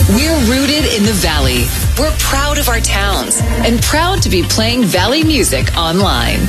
We're rooted in the Valley. We're proud of our towns and proud to be playing Valley music online.